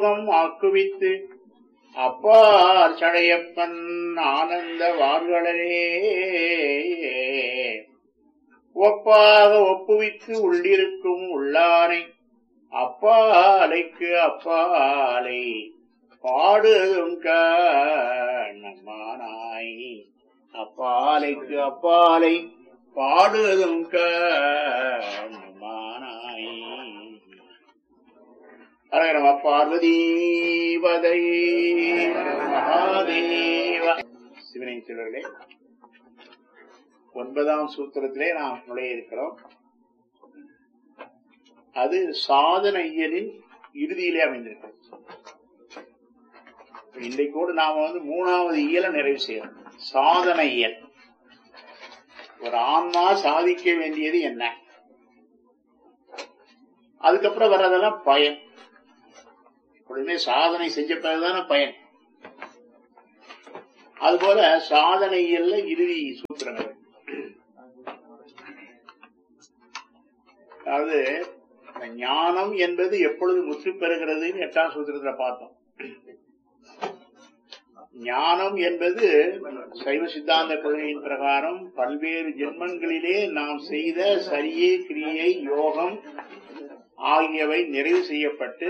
ஆக்குவித்து அப்பார் சடையப்பன் ஆனந்த வார்களே ஒப்பாக ஒப்புவித்து உள்ளிருக்கும் உள்ளானை அப்பாலைக்கு அப்பாலை பாடுதும் நம்மானாய் அப்பாலைக்கு அப்பாலை பாடுதும் நம்மானாய். ஹர நம பார்வதீபதை மகாதேவ. சிவனை செல்வர்களே, 9ஆம் சூத்திரத்திலே நாம் நுழைய இருக்கிறோம். அது சாதன இயலின் இறுதியிலே அமைந்திருக்கிறது. இன்றைக்கோடு நாம 3வது இயலை நிறைவு செய்யணும். சாதன இயல். ஒரு ஆன்மா சாதிக்க வேண்டியது என்ன, அதுக்கப்புறம் வர்றதெல்லாம் பயன். எப்பொழுதுமே சாதனை செஞ்ச பிறகுதான பயன். அதுபோல சாதனை இயல்ல இறுதி சூத்திரங்கள். அதாவது ஞானம் என்பது எப்பொழுது முற்று பெறுகிறதுன்னு 8ஆம் சூத்திரத்துல பார்த்தோம். ஞானம் என்பது சைவ சித்தாந்த கொள்கையின் பிரகாரம் பல்வேறு ஜென்மங்களிலே நாம் செய்த சரியை, கிரியை, யோகம் ஆகியவை நிறைவு செய்யப்பட்டு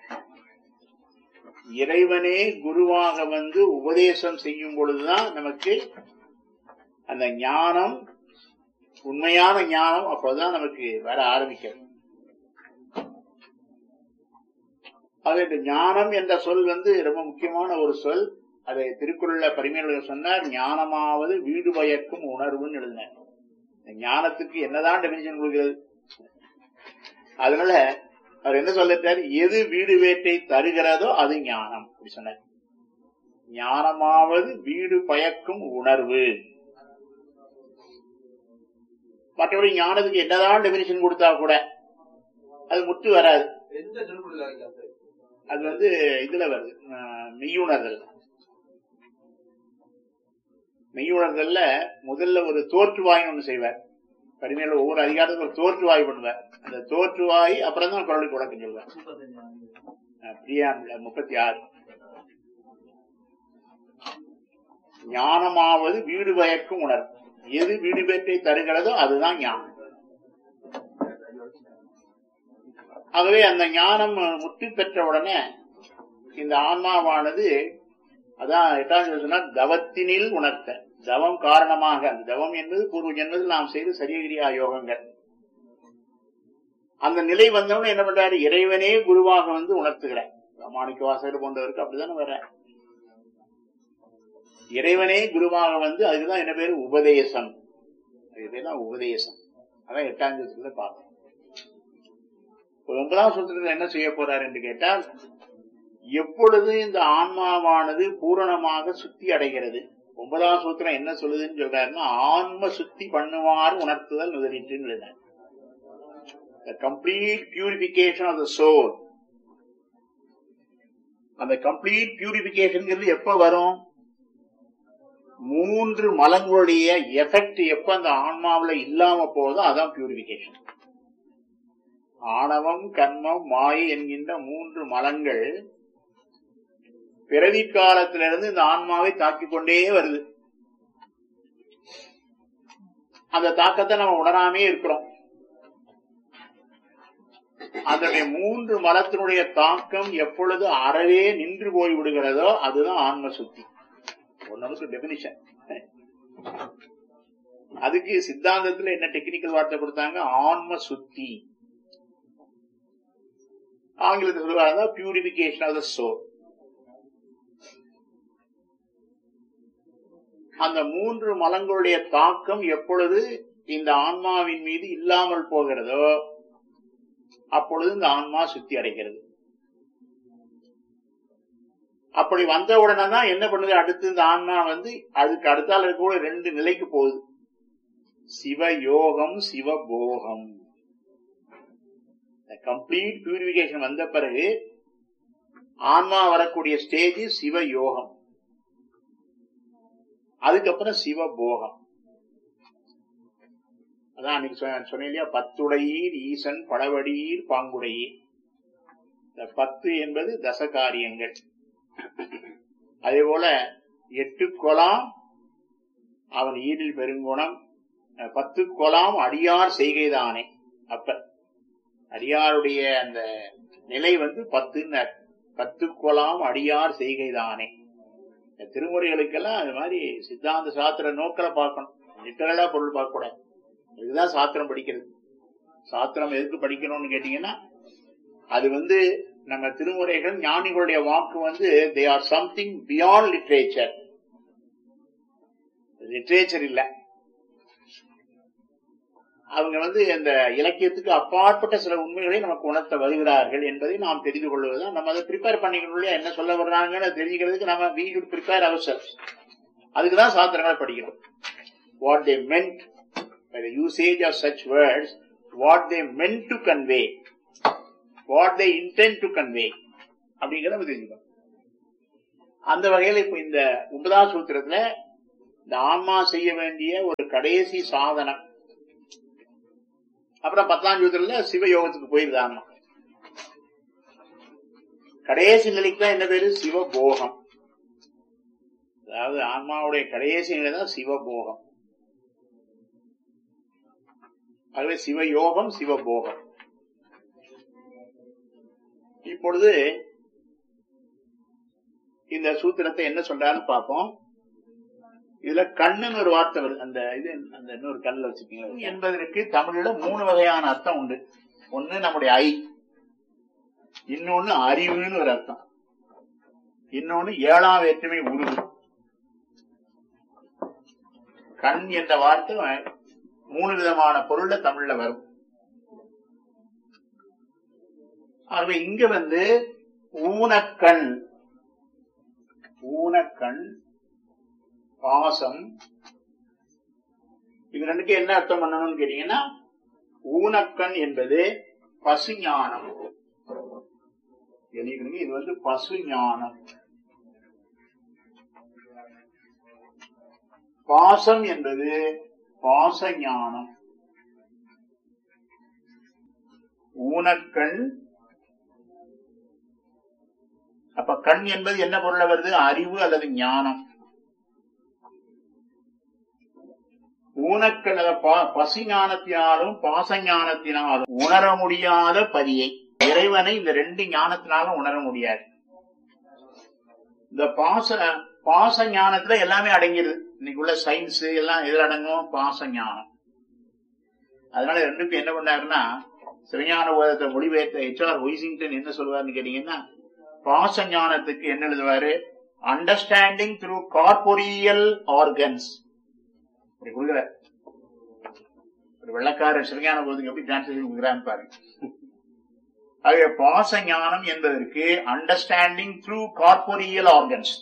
இறைவனே குருவாக உபதேசம் செய்யும் பொழுதுதான் நமக்கு அந்த ஞானம், உண்மையான ஞானம் அப்போதுதான் நமக்கு வர ஆரம்பிக்கிறது. ஆக இந்த ஞானம் என்ற சொல் ரொம்ப முக்கியமான ஒரு சொல். அதை திருக்குறள்ல பரிமேலழகர் சொன்னார், ஞானமாவது வீடு பயக்கும் உணர்வுன்னு எழுதினார். ஞானத்துக்கு என்னதான் டெபினிஷன் கொடுக்கிறது? அதனால அவர் என்ன சொல்லிட்டார், எது வீடு வேட்டை தருகிறதோ அது ஞானம் அப்படி சொன்னார். ஞானமாவது வீடு பயக்கும் உணர்வு. மற்றபடி ஞானத்துக்கு என்னதான் டெபினிஷன் கொடுத்தா கூட அது முற்று வராது. அது இதுல வருது, மெய்யுணர்தல். மெய்யுணர்தல்ல முதல்ல ஒரு தோற்றுவாய் ஒண்ணு செய்வார். பரிமையில ஒவ்வொரு அதிகாரத்துக்கு ஒரு தோற்றுவாய் பண்ணுவார். அந்த தோற்றுவாய் அப்புறம் தான் குரலுக்கு விளக்கம் சொல்வார். 36 ஞானமாவது வீடு பயக்கும் உணர்வு. எது வீடு பேற்றை தருகிறதோ அதுதான் ஞானம். ஆகவே அந்த ஞானம் முற்றி பெற்ற உடனே இந்த ஆன்மாவானது, அதான் 8ஆம் சொன்னா, தவத்தினில் உணர்த்த. தவம் காரணமாக, அந்த தவம் என்பது பூர்வ ஜென்மத்தில் நாம் செய்த சரியகிரியா யோகங்கள். அந்த நிலை வந்தவன என்ன பண்றாரு, இறைவனே குருவாக உணர்த்துகிறார். மாணிக்க வாசகர் போன்றவருக்கு அப்படித்தானே வர. இறைவனே குருவாக அதுக்குதான் என்ன பேரு, உபதேசம். இதுதான் உபதேசம். அதான் 8ஆம் சூத்திரத்துல பார்த்தோம். 9ஆம் சூத்திரத்துல என்ன செய்ய போறார் என்று கேட்டால், எப்பொழுது இந்த ஆன்மாவானது பூரணமாக சுத்தி அடைகிறது. 9ஆம் சூத்திரம் என்ன சொல்லுதுன்னு சொல்றாருன்னா, ஆன்ம சுத்தி பண்ணுவார் உணர்த்துதல் முதலிட்டு. The complete purification of the soul. அந்த complete purification எப்ப வரும்? 3 மலங்களுடைய எஃபெக்ட் எப்ப அந்த ஆன்மாவில இல்லாம போதோ அதான் பியூரிபிகேஷன். ஆணவம், கர்மம், மாயை என்கின்ற 3 மலங்கள் பிறவி காலத்திலிருந்து இந்த ஆன்மாவை தாக்கிக் கொண்டே வருது. அந்த தாக்கத்தை நம்ம உணராமே இருக்கிறோம். அதனுடைய 3 மலத்தினுடைய தாக்கம் எப்பொழுது அறவே நின்று போய் விடுகிறதோ அதுதான் ஆன்ம சுத்தி. ஒன்னுக்கு டெபினிஷன். அதுக்கு சித்தாந்தத்துல என்ன டெக்னிக்கல் வார்த்தை கொடுத்தாங்க, ஆன்ம சுத்தி. ஆங்கிலத்தில் சொல்லுவாங்க பியூரிபிகேஷன் ஆஃப் தி சோல். அந்த 3 மலங்களுடைய தாக்கம் எப்பொழுது இந்த ஆன்மாவின் மீது இல்லாமல் போகிறதோ அப்பொழுது இந்த ஆன்மா சுத்தி அடைகிறது. அப்படி வந்த உடனே தான் என்ன பண்ணுது, அடுத்து இந்த ஆன்மா அதுக்கு அடுத்தால கூட 2 நிலைக்கு போகுது. சிவயோகம், சிவபோகம். கம்ப்ளீட் பியூரிபிகேஷன் வந்த பிறகு ஆன்மா வரக்கூடிய ஸ்டேஜ் சிவயோகம். அதுக்கப்புறம் சிவபோகம். அதான் அன்னைக்கு சொன்னேன் இல்லையா, 10 ஈசன் படவடீர் பாங்குடையீர். இந்த 10 என்பது தசகாரியங்கள். அதே போல 8 கொலாம் அவன் ஈடில் பெருங்குணம், 10 கொலாம் அடியார் செய்கைதானே. அப்ப அடியாருடைய அந்த நிலை 10 10 கொலாம் அடியார் செய்கைதானே. திருமுறைகளுக்கெல்லாம் அது மாதிரி சித்தாந்த சாஸ்திர நோக்கில பார்க்கணும், லிட்டரலா பொருள் பார்க்க கூடாது. இதுதான் சாஸ்திரம் படிக்கிறது. சாஸ்திரம் எதுக்கு படிக்கணும்னு கேட்டீங்கன்னா, அது நம்ம திருமுறைகள் ஞானிகளுடைய வாக்கு they are something beyond literature. Literature இல்ல, அவங்க அந்த இலக்கியத்துக்கு அப்பாற்பட்ட சில உண்மைகளை நமக்கு உணர்த்த வருகிறார்கள் என்பதை நாம் தெரிந்து கொள்வதுதான். நம்ம அதை ப்ரிப்பேர் பண்ணிக்கணும், என்ன சொல்ல வர்றாங்கன்னு தெரிஞ்சுக்கிறதுக்கு நம்ம we should prepare ourselves. அதுக்குதான் சாஸ்திரங்களை படிக்கணும். What they meant by the usage of such words, what they meant to convey, what they intend to convey அப்படிங்கிறத நம்ம தெரிஞ்சுக்கணும். அந்த வகையில் இப்ப இந்த 9ஆம் சூத்திரத்துல இந்த ஆன்மா செய்ய வேண்டிய ஒரு கடைசி சாதனம், அப்புறம் 10ஆம் சூத்திரத்துல சிவயோகத்துக்கு போயிருது ஆன்மா. கடைசி நிலைக்கு தான் என்ன பேரு? சிவபோகம். அதாவது ஆன்மாவுடைய கடைசி நிலை தான் சிவபோகம். ஆகவே சிவயோகம், சிவபோகம். இப்பொழுது இந்த சூத்திரத்தை என்ன சொல்றாருன்னு பார்ப்போம். இதுல கண்ணுன்னு ஒரு வார்த்தை வருது. அந்த இன்னொரு கண்ணுல வச்சுக்கீங்க என்பதற்கு தமிழ்ல 3 வகையான அர்த்தம் உண்டு. ஒண்ணு நம்முடைய ஐ, இன்னொன்னு அறிவுன்னு ஒரு அர்த்தம், இன்னொன்னு 7ஆம் வேற்றுமை உருவு. கண் என்ற வார்த்தை 3 விதமான பொருள்ல தமிழ்ல வரும். ஆகவே இங்க ஊனக்கண், ஊனக்கண், பாசம், இது ரெண்டுக்கு என்ன அர்த்தம் பண்ணணும்னு கேட்டீங்கன்னா, ஊனக்கண் என்பது பசுஞானம். இது பசுஞானம். பாசம் என்பது பாசஞானம். ஊனக்கண், அப்ப கண் என்பது என்ன பொருள் வருது? அறிவு அல்லது ஞானம். ஊனக்கண் பசுஞானத்தினாலும் பாசஞானத்தினாலும் உணர முடியாத பதியை, இறைவனை இந்த 2 ஞானத்தினாலும் உணர முடியாது. இந்த பாச ஞானத்துல எல்லாமே அடங்கிடுது. இன்னைக்கு உள்ள சயின்ஸ் எல்லாம் எதில் அடங்கும்? பாச ஞானம். அதனால 2க்கும் என்ன பண்ணாருன்னா, சிவஞான போதத்தை மொழிபெயர்த்த H.R. ஹொய்சிங்டன் என்ன சொல்லுவாருன்னு கேட்டீங்கன்னா, பாச ஞானத்துக்கு என்ன எழுதுவாரு? Understanding through corporeal organs. ஒரு வெள்ளக்கார சிவஞான போதத்துக்கு எப்படி டிரான்ஸ்லேஷன் கொடுக்குறான்னு பாருங்க. ஆகவே பாச ஞானம் என்பதற்கு understanding through corporeal organs.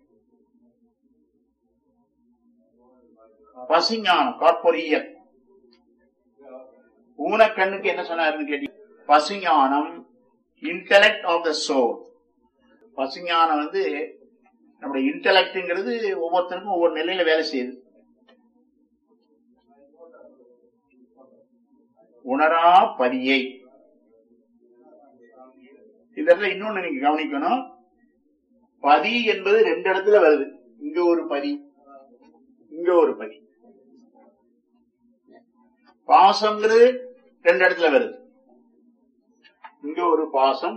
பசுஞானம் corporeal. ஊனக்கண்ணுக்கு என்ன சொன்னாருன்னு கேட்டீங்க, பசுஞானம் இன்டெலக்ட் ஆஃப் த சோல். பசுஞானம் நம்முடைய இன்டெலக்ட்ங்கிறது ஒவ்வொருத்தருக்கும் ஒவ்வொரு நிலையில வேலை செய்யுது. உணரா பதியை. இதெல்லாம் இன்னொன்னு நீங்க கவனிக்கணும். பதி என்பது 2 இடத்துல வருது. இங்க ஒரு பதி, இங்க ஒரு பதி. பாசம்ங்கிறது 2 இடத்துல வருது. இங்க ஒரு பாசம்,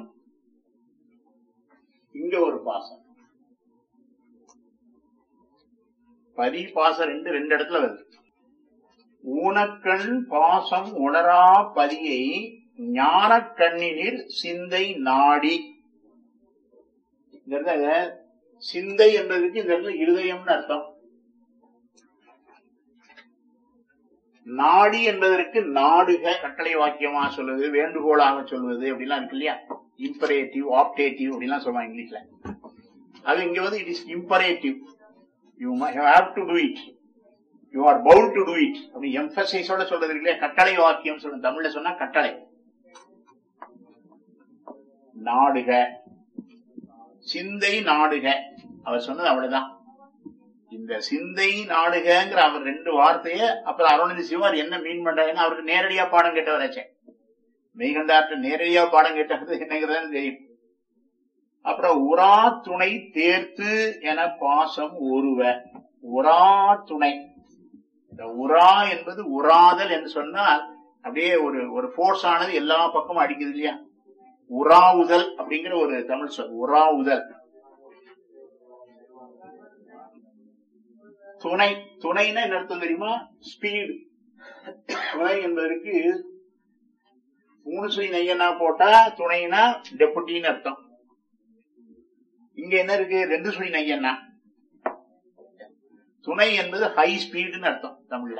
இங்க ஒரு பாசம். பதி பாசம் 2 இடத்துல வருது. ஊனக்கண் பாசம் உணரா பதியை ஞான கண்ணினில் சிந்தை நாடி. இந்த சிந்தை என்பதற்கு இந்த இடத்துல இருதயம்னு அர்த்தம். நாடி என்பதற்கு நாடுக, கட்டளை வாக்கியமா சொல்லுவது, வேண்டுகோளாக சொல்வது அப்படிலாம் இருக்கு இல்லையா? இம்பரேட்டிவ், ஆப்டேட்டிவ் அப்படிலாம் சொல்லுவாங்க இங்கிலீஷ்ல. அது இங்க it is imperative. You have to to it, you are bound to to it அப்படி எம்பசைஸோட சொல்றது இருக்கு இல்லையா? கட்டளை வாக்கியம் சொல்லுங்க. தமிழ்ல சொன்னா கட்டளை. நாடுக, சிந்தை நாடுக, அவர் சொன்னது அவ்வளவுதான். இந்த சிந்தை நாடுகிற அவர் 2 வார்த்தைய அப்புறம் அருணந்தி சிவார் என்ன மீன் பண்றாருன்னு அவருக்கு நேரடியா பாடம் கேட்டவராச்சே. மெய்கண்டார்ட்ட நேரடியா பாடம் கேட்டது என்னங்கிறதுன்னு தெரியும். அப்புறம் உரா துணை தேர்த்து என பாசம் ஒருவ. உரா துணை, இந்த உரா என்பது உராதல் என்று சொன்னால் அப்படியே ஒரு போர்ஸ் ஆனது எல்லா பக்கமும் அடிக்குது இல்லையா, உராவுதல் அப்படிங்கிற ஒரு தமிழ் சொல். உராவுதல். துணை, துணைன்னா என்ன அர்த்தம் தெரியுமா? ஸ்பீடு. துணை என்பதற்கு 3 சுழி நெய்யனா போட்டா துணைனா டெபுட்டின்னு அர்த்தம். இங்க என்ன இருக்கு? 2 சுழி நெய்யனா. துணை என்பது ஹை ஸ்பீடுன்னு அர்த்தம் தமிழ்ல.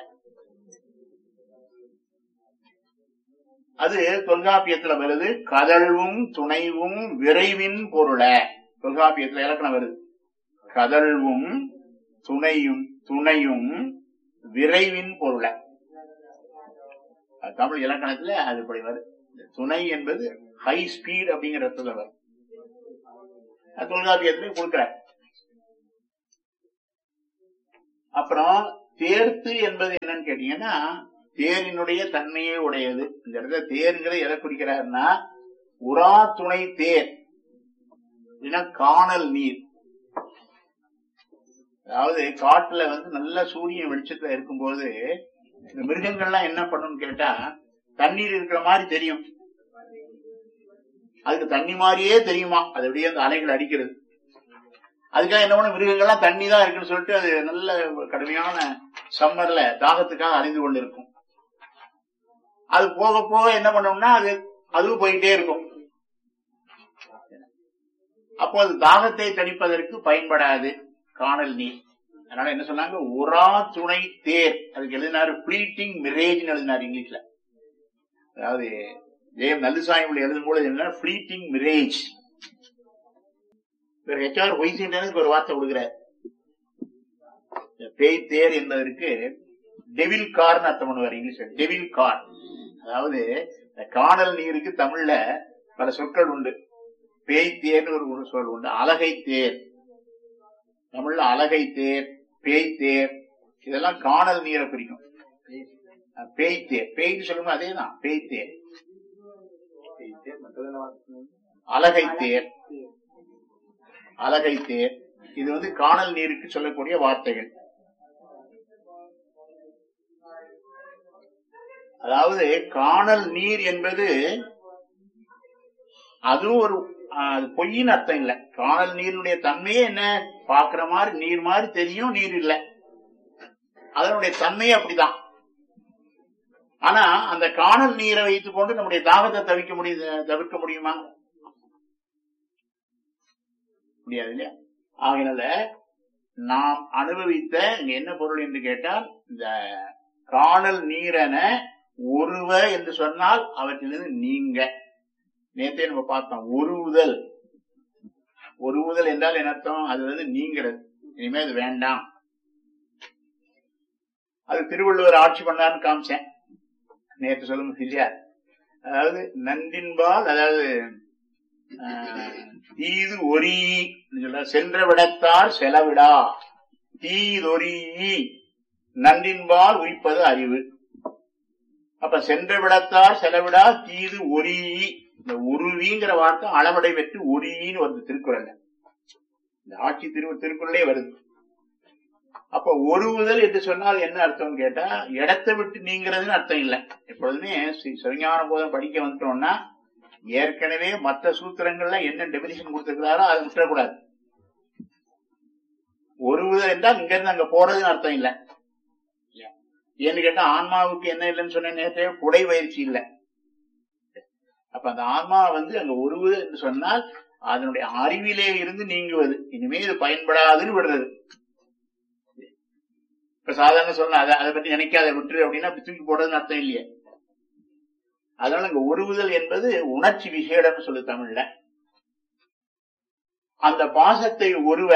அது தொல்காப்பியத்துல வருது. கதழ்வும் துணைவும் விரைவின் பொருள. தொல்காப்பியத்துல இலக்கணம் வருது. கதழ்வும் துணையும் விரைவின் பொருள. தமிழ் இலக்கணத்துல அது இப்படி வருது. துணை என்பது ஹை ஸ்பீட் அப்படிங்கிற இடத்துல வரும். தொல்காப்பியத்துல கொடுக்கிற. அப்புறம் தேர்த்து என்பது என்னன்னு கேட்டீங்கன்னா, தேரினுடைய தன்மையே உடையது. இந்த இடத்துல தேர்ங்கிறத எதை குறிக்கிறாருன்னா, உரா துணை தேர், காணல் நீர். அதாவது காட்டுல நல்ல சூரியன் வெளிச்சத்துல இருக்கும்போது இந்த மிருகங்கள்லாம் என்ன பண்ணும் கேட்டா, தண்ணீர் இருக்கிற மாதிரி தெரியும், அதுக்கு தண்ணி மாதிரியே தெரியுமா, அது அப்படியே அந்த அலைகள் அடிக்கிறது. அதுக்காக என்ன பண்ண, மிருகங்கள்லாம் தண்ணி தான் இருக்குன்னு சொல்லிட்டு அது நல்ல கடுமையான சம்மர்ல தாகத்துக்காக அலைந்து கொண்டு இருக்கும். அது போக போக என்ன பண்ணோம்னா அதுவும் போயிட்டே இருக்கும். அப்போ அது தாகத்தை தணிப்பதற்கு பயன்படாது காணல் நீர். அதனால என்ன சொன்னாங்க, உரா துணை தேர். அதுக்கு எழுதினாரு பிளீட்டிங் மிரேஜ் எழுதினார் இங்கிலீஷ்ல. அதாவது ஜெயம் நல்லுசாமி எழுதும் போது என்ன, பிளீட்டிங் மிரேஜ். HR ஒய்சின்டனுக்கு ஒரு வார்த்தை கொடுக்கிறார். பேய் தேர் என்பதற்கு டெவில் கார்னு அர்த்தம் பண்ணுவார் இங்கிலீஷ்ல. Devil car. அதாவது காணல் நீருக்கு தமிழ்ல பல சொற்கள் உண்டு. பேய் தேர்னு ஒரு சொல் உண்டு. அலகை தேர், தமிழ்ல அலகை தேர், பேய் தேர், இதெல்லாம் காணல் நீரை குறிக்கும். பேய் தேர், பேய்னு சொல்லுங்க, அதேதான் பேய் தேர். அலகை தேர், அலகை தேர், இது காணல் நீருக்கு சொல்லக்கூடிய வார்த்தைகள். அதாவது காணல் நீர் என்பது அதுவும் ஒரு பொய்யின் அர்த்தம் இல்ல. காணல் நீருடைய தன்மையே என்ன, பாக்குற மாதிரி நீர் மாதிரி தெரியும், நீர் இல்ல, அதனுடைய தன்மையே அப்படிதான். ஆனா அந்த காணல் நீரை வைத்துக் கொண்டு நம்முடைய தாகத்தை தவிர்க்க முடியுமா? முடியாது இல்லையா? ஆகையினால நாம் அனுபவித்த என்ன பொருள் என்று கேட்டால், இந்த காணல் நீரென ஒருவ என்று சொன்னால் அவற்றிலிருந்து நீங்க. நேற்றே நம்ம பார்த்தோம், ஒருவுதல். ஒருவுதல் என்றால் என்ன அர்த்தம்? அது நீங்கிறது, இனிமே அது வேண்டாம். அது திருவள்ளுவர் ஆட்சி பண்ணாருன்னு காமிச்சேன் நேற்று, சொல்லுங்க இல்லையா? அதாவது நன்றின்பால், அதாவது தீது ஒரி சென்ற விடத்தார் செலவிடா, தீதொரி நன்றின்பால் உயிப்பது அறிவு. அப்ப சென்ற விடத்தார் செலவிடா தீது ஒரி. இந்த உருவிங்கிற வார்த்தை அளவடை வெற்றி ஒரின்னு வருது திருக்குறள்ல. இந்த ஆட்சி திருக்குறளே வருது. அப்ப ஒருவுதல் என்று சொன்னால் என்ன அர்த்தம் கேட்டா, இடத்தை விட்டு நீங்கிறதுன்னு அர்த்தம் இல்லை. எப்பொழுதுமே சிவஞான போதம் படிக்க வந்துட்டோம்னா ஏற்கனவே மற்ற சூத்திரங்கள்ல என்ன டெபினிஷன் கொடுத்திருக்கிறாரோ அதை விட்டுறக்கூடாது. ஒருவுதல் என்றால் இங்க இருந்து அங்க போறதுன்னு அர்த்தம் இல்லை. ஏன்னு கேட்டா ஆன்மாவுக்கு என்ன இல்லைன்னு சொன்ன நேரத்தே குடை பயிற்சி இல்லை. அப்ப அந்த ஆன்மா அங்க ஒருவுதல் என்று சொன்னால் அதனுடைய அறிவிலே இருந்து நீங்குவது, இனிமே இது பயன்படாதுன்னு விடுறது. இப்ப சாதாரண சொன்ன அதை பத்தி நினைக்காத விட்டுரு அப்படின்னா தூக்கி போடுறதுன்னு அர்த்தம் இல்லையே. அதனால இங்க ஒருவுதல் என்பது உணர்ச்சி விசேடம்னு சொல்லு தமிழ்ல. அந்த பாசத்தை ஒருவ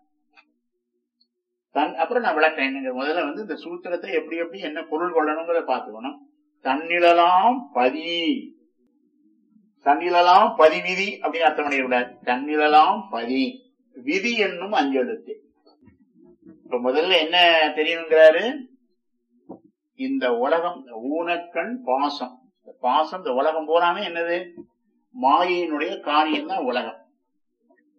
அப்புறம் நான் விளக்கேன். முதல்ல இந்த சூத்திரத்தை எப்படி எப்படி என்ன பொருள் கொள்ளணுங்கிறத பாத்துக்கணும். தன்னிழலாம் பதி, தன்னிழலாம் பதி விதி அப்படின்னு அர்த்தம் பண்ணிடக்கூடாது. தன்னிழலாம் பதி விதி என்னும் அஞ்செழுத்து. இப்ப முதல்ல என்ன தெரியணுங்கிறாரு, இந்த உலகம் ஊனக்கண் பாசம். பாசம் இந்த உலகம் போறாமே என்னது, மாயினுடைய காரியம் தான் உலகம்.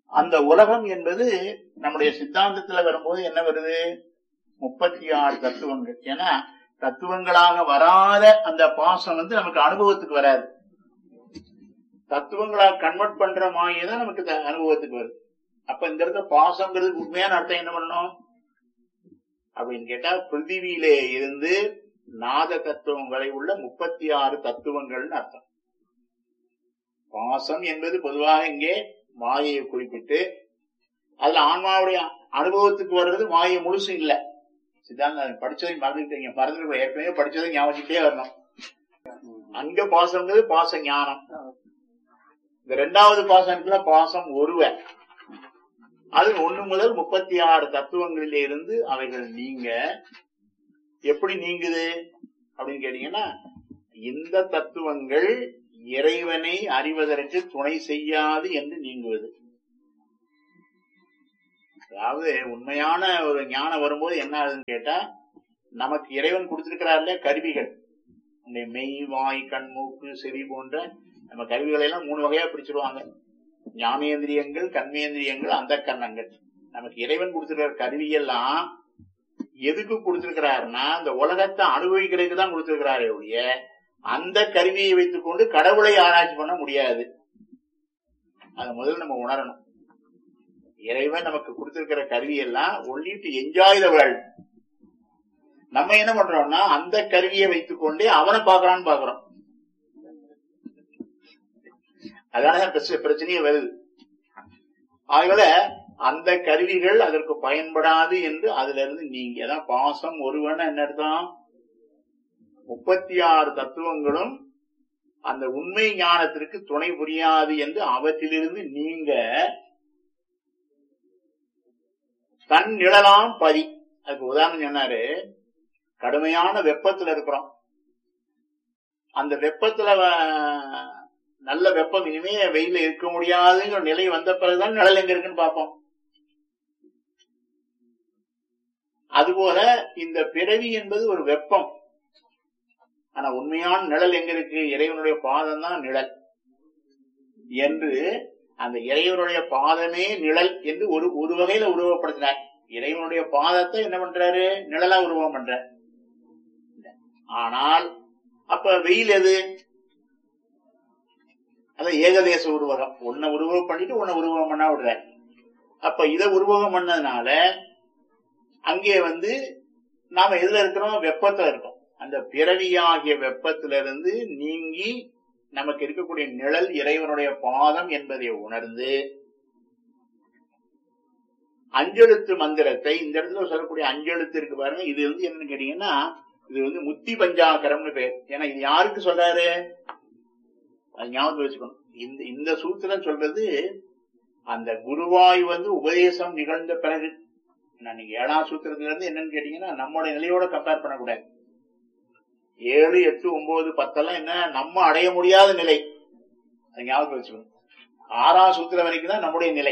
அந்த உலகம் என்பது நம்முடைய சித்தாந்தத்துல வரும்போது என்ன வருது? 36 தத்துவங்கள். ஏன்னா தத்துவங்களாக வராத அந்த பாசம் நமக்கு அனுபவத்துக்கு வராது. தத்துவங்களாக கன்வெர்ட் பண்ற மாயதான் நமக்கு அனுபவத்துக்கு வருது. அப்ப இந்த இடத்துல பாசங்கிறது உண்மையான அர்த்தம் என்ன பண்ணணும் அப்படின்னு கேட்டா, பிருத்திவியிலே இருந்து நாத தத்துவம் வரை உள்ள 36 தத்துவங்கள்னு அர்த்தம். பாசம் என்பது பொதுவாக இங்கே மாயையை குறிப்பிட்டு, அதுல ஆன்மாவுடைய அனுபவத்துக்கு வர்றது மாயை முழுசு இல்ல. சித்தாந்தம் படிச்சதை மறந்துட்டீங்க, மறந்துட்டு ஏற்கனவே படிச்சதை ஞாபகத்திலே வரணும். அங்க பாசம்ங்கிறது பாச ஞானம். இந்த 2வது பாசத்துல பாசம் ஒருவ, அது 1 முதல் 36 தத்துவங்களிலே இருந்து அவைகள் நீங்க. எப்படி நீங்குது அப்படின்னு கேட்டீங்கன்னா, இந்த தத்துவங்கள் இறைவனை அறிவதற்கு துணை செய்யாது என்று நீங்குவது. அதாவது உண்மையான ஒரு ஞானம் வரும்போது என்ன ஆகுதுன்னு கேட்டா, நமக்கு இறைவன் கொடுத்திருக்கிறார்ல கருவிகள், மெய், வாய், கண், மூக்கு, செவி போன்ற நம்ம கருவிகளை எல்லாம் 3 வகையா பிரிச்சிருவாங்க. ஞானேந்திரியங்கள், கர்மேந்திரியங்கள், அந்த கண்ணங்கள். நமக்கு இறைவன் கொடுத்திருக்கிற கருவியெல்லாம் எதுக்கு கொடுத்திருக்கிறாருன்னா, இந்த உலகத்தை அனுபவிக்கிறதுக்கு தான் கொடுத்திருக்கிறாரே ஒழிய அந்த கருவியை வைத்துக் கொண்டு கடவுளை ஆராய்ச்சி பண்ண முடியாது. அதை முதல்ல நம்ம உணரணும். இறைவன் நமக்கு கொடுத்திருக்கிற கருவியெல்லாம் only to enjoy the world. நம்ம என்ன பண்றோம்னா, அந்த கருவியை வைத்துக் கொண்டே அவனை பாக்குறான்னு பாக்குறோம். அதனால பிரச்சனையே வருது. ஆகவே அந்த கருவிகள் அதற்கு பயன்படாது என்று அதுல இருந்து நீங்க அதான் பாசம் ஒருவன் என்ன அர்த்தம்? 36 தத்துவங்களும் அந்த உண்மை ஞானத்திற்கு துணை புரியாது என்று அவற்றிலிருந்து நீங்க தன் நிழலாம் பதி. அதுக்கு உதாரணம் சொன்னாரு. கடுமையான வெப்பத்துல இருக்கிறோம். அந்த வெப்பத்துல நல்ல வெப்பம், இனிமே வெயில இருக்க முடியாதுங்கிற நிலை வந்த பிறகுதான் நிழல் எங்க இருக்குன்னு பார்ப்போம். அதுபோல இந்த பிறவி என்பது ஒரு வெப்பம். ஆனா உண்மையான நிழல் எங்க இருக்கு? இறைவனுடைய பாதம் தான் நிழல் என்று அந்த இறைவனுடைய பாதமே நிழல் என்று ஒரு வகையில உருவப்படுத்தினார். இறைவனுடைய பாதத்தை என்ன பண்றாரு? நிழலா உருவம் பண்றார். ஆனால் அப்ப வெயில் எது? அதான் ஏகதேச உருவகம். ஒன்ன உருவகம் பண்ணிட்டு ஒன்ன உருவகம் பண்ணா விடுற. அப்ப இதை உருவகம் பண்ணதுனால அங்கே நாம எதுல இருக்கிறோம்? வெப்பத்துல இருக்கோம். அந்த பிறவியாகிய வெப்பத்திலிருந்து நீங்கி நமக்கு இருக்கக்கூடிய நிழல் இறைவனுடைய பாதம் என்பதை உணர்ந்து அஞ்செழுத்து மந்திரத்தை இந்த இடத்துல சொல்லக்கூடிய அஞ்செழுத்து இருக்கு பாருங்க. இது என்னன்னு கேட்டீங்கன்னா, இது முத்தி பஞ்சாக்கரம்னு பேர். ஏன்னா இது யாருக்கு சொல்றாரு? அது ஞாபகம் வச்சுக்கணும். இந்த சூத்திரம் சொல்றது அந்த குருவாய் உபதேசம் நிகழ்ந்த பிறகு. நீங்க 7ஆம் சூத்திரத்துல இருந்து என்னன்னு கேட்டீங்கன்னா, நம்மளுடைய நிலையோட கம்பேர் பண்ணக்கூடாது. 7, 8, 9, 10 எல்லாம் என்ன நம்ம அடைய முடியாத நிலை. அது ஞாபகம் வச்சுக்கணும். 6ஆம் சூத்திரம் வரைக்கும் தான் நம்முடைய நிலை.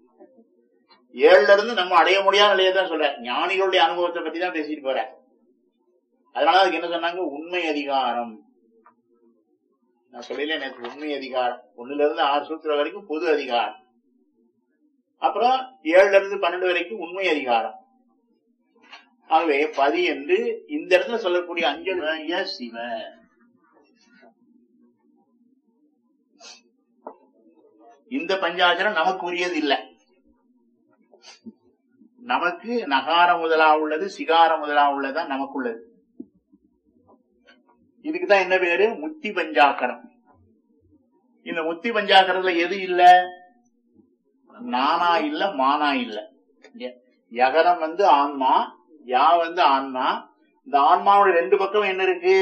7ல இருந்து நம்ம அடைய முடியாத நிலையை தான் சொல்ற. ஞானிகளுடைய அனுபவத்தை பத்தி தான் பேசிட்டு போற. அதனால அதுக்கு என்ன சொன்னாங்க? உண்மை அதிகாரம். நான் சொல்லல நேற்று. உண்மை அதிகாரம் 1ல இருந்து 6 சூத்திரம் வரைக்கும் பொது அதிகாரம். அப்புறம் 7ல இருந்து 12 வரைக்கும் உண்மை அதிகாரம். ஆகவே பதி என்று இந்த இடத்துல சொல்லக்கூடிய அஞ்சலிய சிவ. இந்த பஞ்சாட்சரம் நமக்கு உரியது இல்லை. நமக்கு நகாரம் முதலா உள்ளது, சிகாரம் முதலா உள்ளதுதான் நமக்கு உள்ளது. இதுக்குதான் என்ன பேரு? முத்தி பஞ்சாக்கரம். இந்த முத்தி பஞ்சாக்கரத்துல எது இல்ல? நானா இல்ல, மானா இல்ல. யகரம் ஆன்மா, யா ஆன்மா. இந்த ஆன்மாவோட 2 பக்கம் என்ன இருக்கு?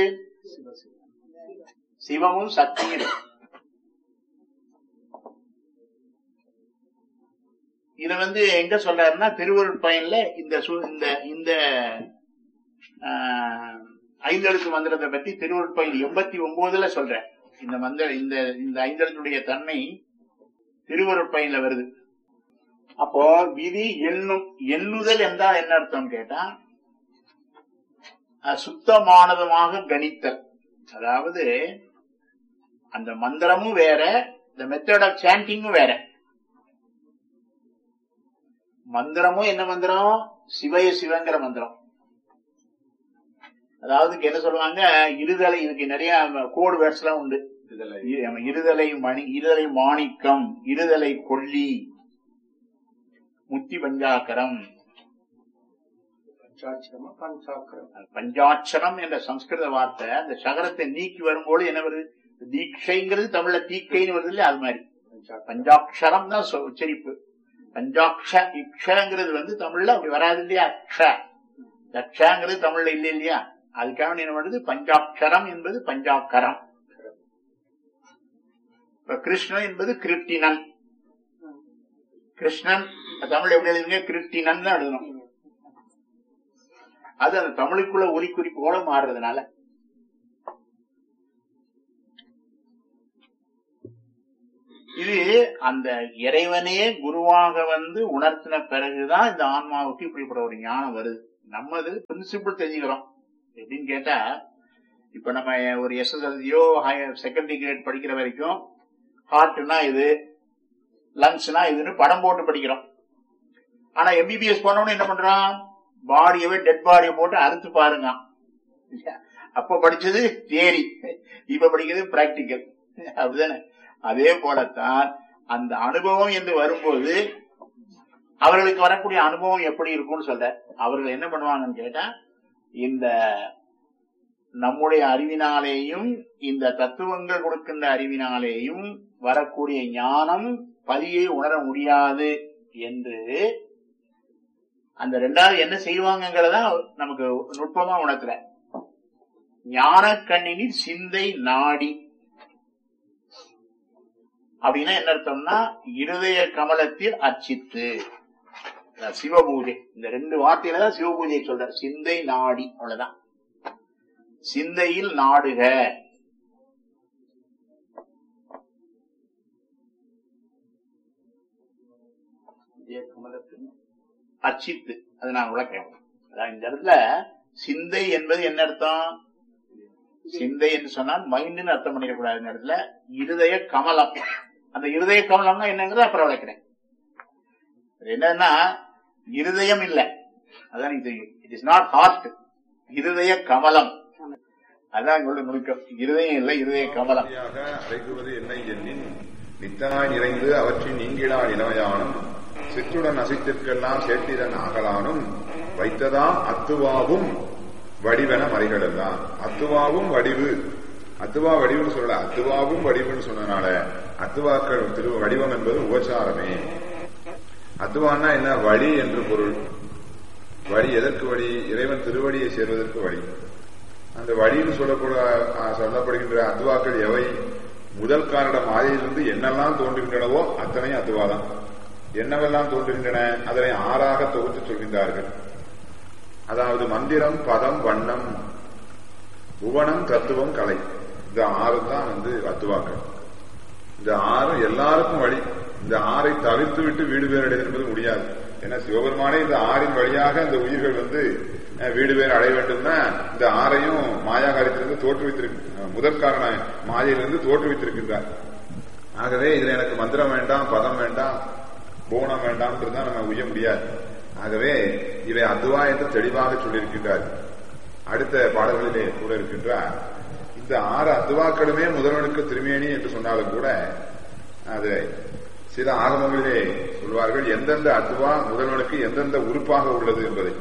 சிவமும் சக்தியும். இத எங்க சொல்றாருன்னா, திருவருட்பயன்ல இந்த 5 எழுத்து மந்திரத்தை பத்தி திருவருட்பயன் 89ல சொல்ற. இந்த மந்திர இந்த 5 எழுத்துடைய தன்மை திருவருட்பயன்ல வருது. அப்போ விதி எண்ணுதல் என்றால் என்ன அர்த்தம் கேட்டா, சுத்தமானதுமாக கணித்தல். அதாவது அந்த மந்திரமும் வேற, இந்த மெத்தட் ஆஃப் சாண்டிங்கும் வேற. மந்திரமும் என்ன மந்திரம்? சிவய சிவங்கிற மந்திரம். அதாவது என்ன சொல்லுவாங்க, இருதலை, இதுக்கு நிறைய கோடு வேர்ட்ஸ் எல்லாம் உண்டு. இருதலை மணி, இருதலை மாணிக்கம், இருதலை கொல்லி, முத்தி பஞ்சாக்கரம். பஞ்சாட்சரம் என்ற சம்ஸ்கிருத வார்த்தை அந்த சகரத்தை நீக்கி வரும்போது என்ன வருது? தீட்சைங்கிறது தமிழ்ல தீக்கைன்னு வருது இல்லையா? அது மாதிரி பஞ்சாட்சரம் தான் உச்சரிப்பு. பஞ்சாட்ச இக்ஷங்கிறது தமிழ்ல அப்படி வராது இல்லையா? அக்ஷங்கிறது தமிழ்ல இல்லை இல்லையா? அதுக்காக என்ன பண்ணுது? பஞ்சாட்சரம் என்பது பஞ்சாக்கரம். இப்ப கிருஷ்ணன் என்பது கிருட்டினன். கிருஷ்ணன் தமிழ் எப்படி எழுதுங்க? கிருட்டினன் தான் எழுதணும். அது அந்த தமிழுக்குள்ள ஒலிக்குறிப்போட மாறுறதுனால இது அந்த இறைவனே குருவாக உணர்த்தின பிறகுதான் இந்த ஆன்மாவுக்கு இப்படிப்பட்ட ஒரு ஞானம் வருது. நம்ம இது பிரின்சிபிள் தெரிஞ்சுக்கிறோம். எப்படின்னு கேட்டா, இப்ப நம்ம ஒரு எஸ்எஸ்எல்சியோ செகண்டரி கிரேட் படிக்கிற வரைக்கும் ஹார்ட்னா இது, லங்ஸ்னா இதுன்னு படம் போட்டு படிக்கிறோம். ஆனா எம்பிபிஎஸ் போனவனு என்ன பண்றான்? பாடியவே டெட் பாடியை போட்டு அறுத்து பாருங்க. அப்ப படிச்சது தியரி, இப்ப படிக்கிறது பிராக்டிக்கல். அப்படிதானே? அதே போலத்தான் அந்த அனுபவம் என்று வரும்போது அவர்களுக்கு வரக்கூடிய அனுபவம் எப்படி இருக்கும்னு சொல்ற. அவர்கள் என்ன பண்ணுவாங்கன்னு கேட்டா, இந்த நம்முடைய அறிவினாலேயும் இந்த தத்துவங்கள் கொடுக்கின்ற அறிவினாலேயும் வரக்கூடிய ஞானம் பதியை உணர முடியாது என்று அந்த ரெண்டாவது என்ன செய்வாங்கிறத நமக்கு நுட்பமா உணர்த்துற. ஞான கண்ணினில் சிந்தை நாடி அப்படின்னா என்ன அர்த்தம்னா, இருதய கமலத்தில் அர்ச்சித்து சிவபூஜை. இந்த ரெண்டு வார்த்தையில தான் சிவபூஜையை சொல்ற. சிந்தை நாடி, அவ்வளவுதான். சிந்தையில் நாடுக. அர்ச்சித்து, அது நான் விளக்கிறேன். அதான் இந்த இடத்துல சிந்தை என்பது என்ன அர்த்தம்? சிந்தை என்று சொன்னால் மைண்டுன்னு அர்த்தம் பண்ணிடக்கூடாது. இந்த இடத்துல இருதய கமலம். அந்த இருதய கமலம்னா என்னங்கிறத அப்புறம் விளக்கிறேன். என்னன்னா, இருதயம் இல்ல, அதான் நீங்க தெரியும். இட் இஸ் நாட் ஹார்ட், இருதய கமலம். அதான் நுணுக்கம். இருதயம் இல்ல, இருதய கமலம். அழைக்குவது என்னை எண்ணின் நித்தனாய் நிறைந்து அவற்றின் நீங்கிடா இளமையானும் சிற்றுடன் அசைத்திற்கெல்லாம் சேர்த்திடன் ஆகலானும் வைத்ததாம் அத்துவாவும் வடிவென மறைகளெல்லாம். அத்துவாவும் வடிவு, அத்துவா வடிவுன்னு சொல்லல, அத்துவாவும் வடிவுன்னு சொன்னனால அத்துவாக்கள் வடிவம் என்பது உபச்சாரமே. அத்துவான்னா என்ன? வழி என்று பொருள். வழி எதற்கு வழி? இறைவன் திருவடியை சேர்வதற்கு வழி. அந்த வழின்னு சொல்லப்படுகின்ற அத்துவாக்கள் எவை? முதல் காரண மாயையிலிருந்து என்னெல்லாம் தோன்றுகின்றனவோ அத்தனை அத்துவாதான். என்னவெல்லாம் தோன்றுகின்றன அதனை ஆறாக தொகுத்து சொல்கின்றார்கள். அதாவது மந்திரம், பதம், வண்ணம், புவனம், தத்துவம், கலை. இந்த ஆறு தான் அத்துவாக்கள். இந்த ஆறு எல்லாருக்கும் வழி. இந்த ஆறை தவிர்த்து விட்டு வீடு பேர் அடைவது என்பது முடியாது. ஏன்னா சிவபெருமானே இந்த ஆறின் வழியாக இந்த உயிர்கள் வீடு பேர் அடைய வேண்டும்னா இந்த ஆறையும் மாயாகாரியத்திலிருந்து தோற்றுவித்திருக்கு, முதற் காரண மாயையிலிருந்து தோற்றுவித்திருக்கின்றார். ஆகவே இதுல எனக்கு மந்திரம் வேண்டாம், பதம் வேண்டாம், பூனம் வேண்டாம் தான் நம்ம உய்ய முடியாது. ஆகவே இவை அத்துவா என்று தெளிவாக சொல்லியிருக்கின்றார். அடுத்த பாடல்களிலே கூட இருக்கின்றார். இந்த ஆறு அத்துவாக்களுமே முதல்வனுக்கு திருமேனி என்று சொன்னாலும் கூட அது சில ஆகமங்களிலே சொல்வார்கள் எந்தெந்த அத்துவா முதல்வனுக்கு எந்தெந்த உறுப்பாக உள்ளது என்பதை.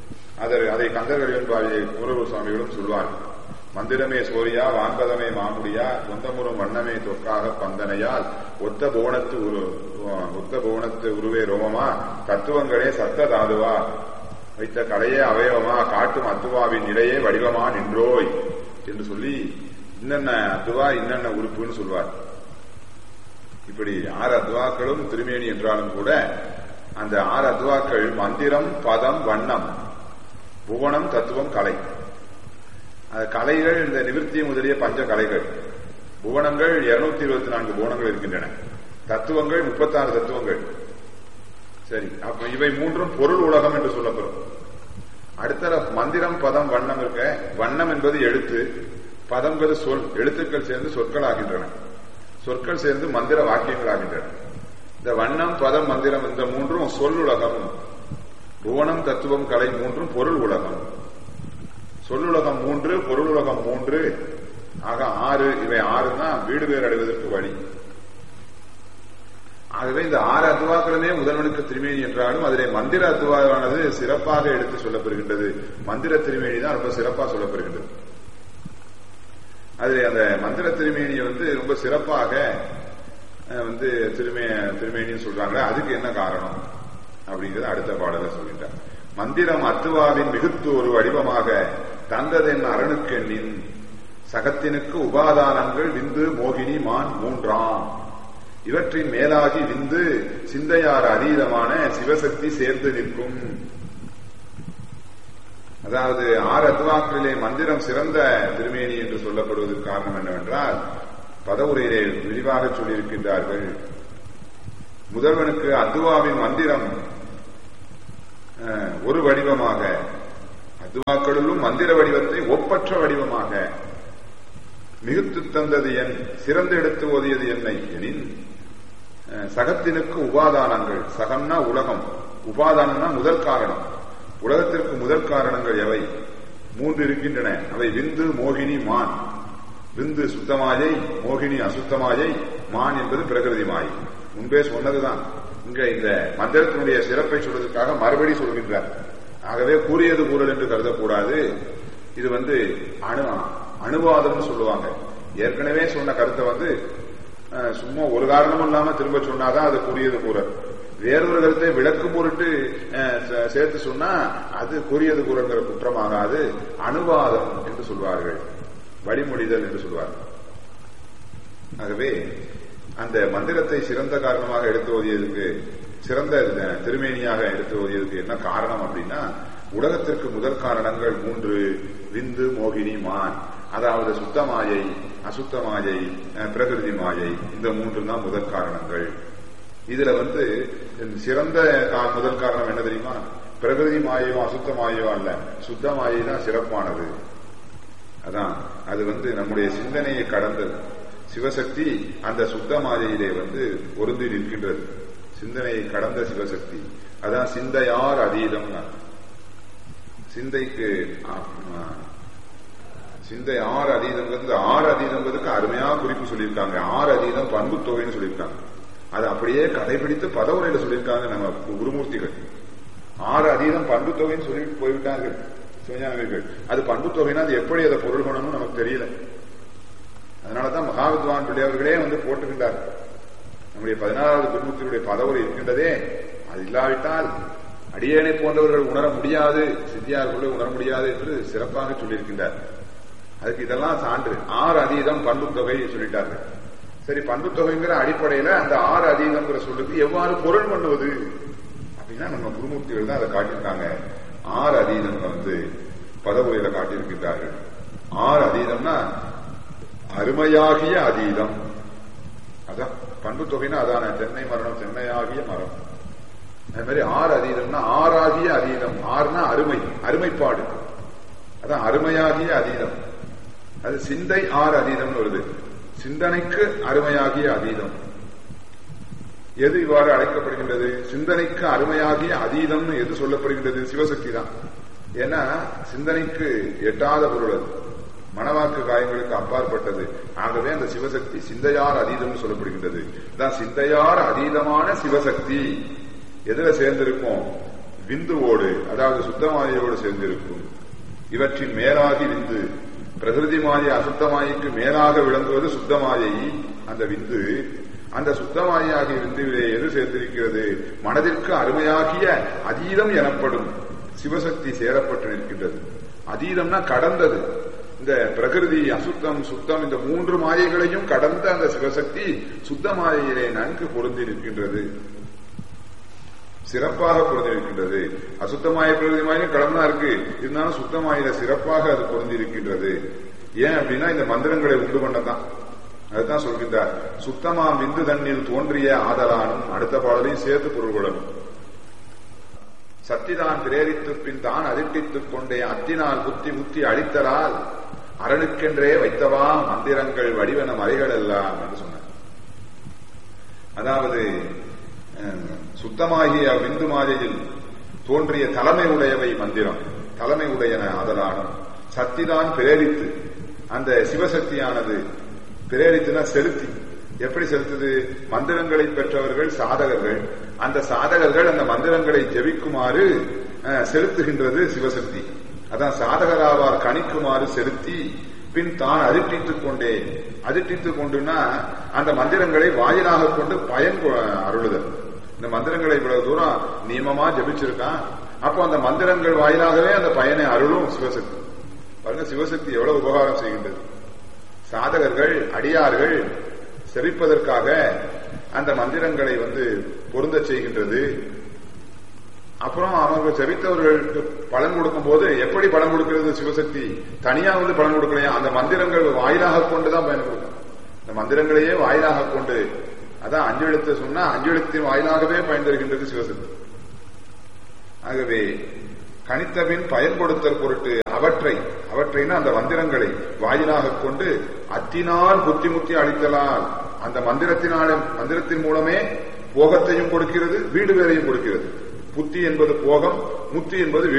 அதை கந்தர்கள் என்பாரிலே குமரகுரு சுவாமிகளும் சொல்வார்கள். மந்திரமே சோரியா, வான்பதமே மாமுடியா, சொந்தமுறும் வண்ணமே தொக்காக பந்தனையால் ஒத்த புவனத்து உருவே ரோமமா, தத்துவங்களே சத்த தாதுவா, வைத்த கலையே அவயவமா, காட்டும் அத்துவாவின் இடையே வடிவமா நின்றோய் என்று சொல்லி இன்னென்ன அத்துவா இன்னென்ன உறுப்புன்னு சொல்வார். இப்படி ஆறு அத்துவாக்களும் திருமேனி என்றாலும் கூட அந்த ஆறு அத்துவாக்கள் மந்திரம், பதம், வண்ணம், புவனம், தத்துவம், கலை. கலைகள் இந்த நிவிற்த்தி முதலிய பஞ்ச கலைகள். புவனங்கள் 224 புவனங்கள் இருக்கின்றன. தத்துவங்கள் 36 தத்துவங்கள். சரி, அப்ப இவை மூன்றும் பொருள் உலகம் என்று சொல்லப்படும். அடுத்த மந்திரம், பதம், வண்ணம் இருக்க. வண்ணம் என்பது எழுத்து, பதம் என்பது சொல். எழுத்துக்கள் சேர்ந்து சொற்கள் ஆகின்றன, சொற்கள் சேர்ந்து மந்திர வாக்கியங்கள் ஆகின்றன. இந்த இந்த வண்ணம், பதம், மந்திரம் இந்த மூன்றும் சொல்லுலகம். புவனம், தத்துவம், கலை மூன்றும் பொருள் உலகம். சொல்லுலகம் 3, பொருள் உலகம் 3, ஆக 6. இவை 6 தான் வீடு பேர் அடைவதற்கு வழி. ஆகவே இந்த 6 அத்துவாக்களுமே முதல்வனுக்கு திருமேனி என்றாலும் அதிலே மந்திர அத்துவாவானது சிறப்பாக எடுத்து சொல்லப்படுகின்றது. மந்திர திருமேனி தான் ரொம்ப சிறப்பாக சொல்லப்படுகின்றது. அதிலே அந்த மந்திர திருமேனியை ரொம்ப சிறப்பாக திருமேனின்னு சொல்றாங்க. அதுக்கு என்ன காரணம் அப்படிங்கறத அடுத்த பாடல சொல்கின்றார். மந்திரம் அத்துவாவின் மிகுத்து ஒரு வடிவமாக தந்ததென் அரணுக்கெண்ணின் சகத்தினுக்கு உபாதானங்கள் விந்து, மோகினி, மான் 3ஆம். இவற்றின் மேலாகி விந்து சிந்தையார் அதீதமான சிவசக்தி சேர்ந்து நிற்கும். அதாவது 6 அத்துவாக்களிலே மந்திரம் சிறந்த திருமேனி என்று சொல்லப்படுவதற்கு காரணம் என்னவென்றால் பதவுரையிலே விரிவாக சொல்லியிருக்கின்றார்கள். முதல்வனுக்கு அத்துவாவின் மந்திரம் ஒரு வடிவமாக, அத்துவாக்களிலும் மந்திர வடிவத்தை ஒப்பற்ற வடிவமாக மிகுத்து தந்தது என், சிறந்து எடுத்து ஓதியது என்னை எனின் சகத்தினுக்கு உபாதானங்கள், சகம்னா உலகம், உபாதானம்னா முதல் காரணம். உலகத்திற்கு முதல் காரணங்கள் எவை? 3 இருக்கின்றன. அவை விந்து, மோகினி, மான். விந்து சுத்தமாயை, மோகினி அசுத்தமாயை, மான் என்பது பிரகிருதி மாயை. முன்பே சொன்னதுதான். இங்க இந்த மந்திரத்தினுடைய சிறப்பை சொல்வதற்காக மறுபடி சொல்கின்றார். ஆகவே கூறியது கூறல் என்று கருதக்கூடாது. இது அணுவாதம்னு சொல்லுவாங்க. ஏற்கனவே சொன்ன கருத்தை சும்மா ஒரு காரணமும் இல்லாம திரும்ப சொன்னாதான் அது கூறியது கூறல். வேறொரு கருத்தை விளக்கும் பொருட்டு சேர்த்து சொன்னா அது கூறியது கூறல்கிற குற்றமாகாது. அணுவாதம் என்று சொல்வார்கள், வழிமொழிதல் என்று சொல்வார்கள். ஆகவே அந்த மந்திரத்தை சிறந்த காரணமாக எடுத்து ஓதியதுக்கு, சிறந்த திருமேனியாக எடுத்து ஓதியதுக்கு என்ன காரணம் அப்படின்னா, உலகத்திற்கு முதல் காரணங்கள் 3: விந்து, மோகினி, மான். அதாவது சுத்தமாயை, அசுத்தமாயை, பிரகிருதி மாயை. இந்த 3 தான் முதல் காரணங்கள். இதுல சிறந்த முதல் காரணம் என்ன தெரியுமா? பிரகிருதி மாயோ அசுத்த மாயோ அல்ல, சுத்த மாயை தான் சிறப்பானது. அதான் அது நம்முடைய சிந்தனையை கடந்தது. சிவசக்தி அந்த சுத்த மாயையிலே பொருந்தி நிற்கின்றது. சிந்தனையை கடந்த சிவசக்தி. அதான் சிந்தையார் அதீதம். சிந்தைக்கு சிந்தை 6 அதீதம். 6 அதீதம்ங்கிறதுக்கு அருமையா குறிப்பு சொல்லியிருக்காங்க. 6 அதீதம் பண்பு தொகைன்னு சொல்லியிருக்காங்க. அது அப்படியே கடைபிடித்து பதவுரையில சொல்லியிருக்காங்க நம்ம குருமூர்த்திகள். 6 அதீதம் பண்பு தொகைன்னு சொல்லிட்டு போய்விட்டார்கள் சிவஞானிகள். அது பண்பு தொகைன்னா அது எப்படி அதை பொருள் பண்ணணும்னு நமக்கு தெரியல. அதனாலதான் மகாவித்வான் பிள்ளையவர்களே போட்டுக்கின்றார். நம்முடைய 14வது குருமூர்த்தியுடைய பதவுரை இருக்கின்றதே, அது இல்லாவிட்டால் அடியேனை போன்றவர்கள் உணர முடியாது, சித்தியார்களுடைய உணர முடியாது என்று சிறப்பாக சொல்லியிருக்கின்றார். அதுக்கு இதெல்லாம் சான்று. 6 அதீதம் பண்பு தொகை சொல்லிட்டார்கள். சரி, பண்பு தொகைங்கிற அடிப்படையில அந்த 6 அதீதம்ங்கிற சொல்லுக்கு எவ்வாறு பொருள் பண்ணுவது அப்படின்னா நம்ம குருமூர்த்திகள் தான் அதை காட்டியிருக்காங்க. 6 அதீதம் பதவுரையில காட்டியிருக்கின்றார்கள். 6 அதீதம்னா அருமையாகிய அதீதம். அதான் பண்பு தொகைன்னா அதான தென்னை மரணம், தென்னையாகிய மரம். அது மாதிரி 6 அதீதம்னா ஆறாகிய அதீதம். 6னா அருமை, அருமைப்பாடு. அதான் அருமையாகிய அதீதம். அது சிந்தை 6 அதீதம்னு வருது. சிந்தனைக்கு அருமையாகிய அதீதம். எது இவ்வாறு அழைக்கப்படுகின்றது? சிந்தனைக்கு அருமையாகிய அதீதம்னு எது சொல்லப்படுகின்றது? சிவசக்தி தான். ஏன்னா சிந்தனைக்கு எட்டாத பொருள் அது, மனவாக்கு காயங்களுக்கு அப்பாற்பட்டது. ஆகவே அந்த சிவசக்தி சிந்தையார் அதீதம்னு சொல்லப்படுகின்றது. தான் சிந்தையார் அதீதமான சிவசக்தி எதுல சேர்ந்திருக்கும்? விந்துவோடு, அதாவது சுத்தமாயோடு சேர்ந்திருக்கும். இவற்றின் மேலாகி விந்து, பிரகிருதி மாயை அசுத்தமாய்க்கு மேலாக விளங்குவது சுத்தமாயை அந்த விந்து. அந்த சுத்தமாயாகிய விந்துவிலே எது சேர்ந்திருக்கிறது? மனதிற்கு அருமையாகிய அதீதம் எனப்படும் சிவசக்தி சேரப்பட்டு நிற்கின்றது. அதீதம்னா கடந்தது. இந்த பிரகிருதி, அசுத்தம், சுத்தம் இந்த 3 மாயைகளையும் கடந்த அந்த சிவசக்தி சுத்த மாயையிலே நன்கு பொருந்தி நிற்கின்றது, சிறப்பாக பொருந்தி இருக்கின்றது. அசுத்தமாய பிரகிருதி மாயும் கடந்தா இருக்கு, இருந்தாலும் சுத்தமாயில சிறப்பாக அது பொருந்தி இருக்கின்றது. ஏன் அப்படின்னா இந்த மந்திரங்களை உண்டு பண்ணதான். அதுதான் சொல்கின்றார். சுத்தமாம் விந்து தண்ணில் தோன்றிய ஆதலானும். அடுத்த பாடலையும் சேர்த்து பொருள் கொள்ளணும். சத்திதான் பிரேரித்து பின் தான் அதிர்டித்துக் கொண்டே அத்தினால் புத்தி முத்தி அழித்தலால் அரணுக்கென்றே வைத்தவா மந்திரங்கள் வடிவன மறைகள் எல்லாம் என்று சொன்னார். அதாவது சுத்தமாகிய விந்து மாயையில் தோன்றிய தலைமை உடையவை மந்திரம், தலைமை உடையன ஆதலானும் சக்திதான் பிரேரித்து, அந்த சிவசக்தியானது பிரேரித்துனா செலுத்தி, எப்படி செலுத்துது? மந்திரங்களை பெற்றவர்கள் சாதகர்கள், அந்த சாதகர்கள் அந்த மந்திரங்களை ஜெபிக்குமாறு செலுத்துகின்றது சிவசக்தி. அதான் சாதகராவார் கணிக்குமாறு செலுத்தி பின் தான் அதிர்ட்டித்துக் கொண்டுனா அந்த மந்திரங்களை வாயிலாக கொண்டு பயன் அருளுதல். இந்த மந்திரங்களை இவ்வளவு தூரம் நியமமா ஜபிச்சிருக்கான், அப்போ அந்த மந்திரங்கள் வாயிலாகவே அந்த பயனை அருளும் சிவசக்தி. பாருங்க சிவசக்தி எவ்வளவு உபகாரம் செய்கின்றது. சாதகர்கள் அடியார்கள் செபிப்பதற்காக அந்த மந்திரங்களை பொருந்த செய்கின்றது. அப்புறம் அவங்க செபித்தவர்களுக்கு பலன் கொடுக்கும் போது எப்படி பலன் கொடுக்கிறது? சிவசக்தி தனியா பலன் கொடுக்கலையா, அந்த மந்திரங்கள் வாயிலாக கொண்டுதான் பயன் கொடுக்கும். இந்த மந்திரங்களையே வாயிலாக கொண்டு, அதான் 5 எழுத்து சொன்னா 5 எழுத்தின் வாயிலாகவே பயன் தருகின்றது சிவசக்தி. ஆகவே கணித்தபின் பயன் கொடுத்தல் பொருட்டு அவற்றைனா அந்த மந்திரங்களை வாயிலாக கொண்டு அத்தினால் புத்தி அளித்தலால் அந்த மந்திரத்தின் மூலமே போகத்தையும் கொடுக்கிறது, வீடு வேறையும் கொடுக்கிறது. புத்தி என்பது போகம், முத்தி என்பது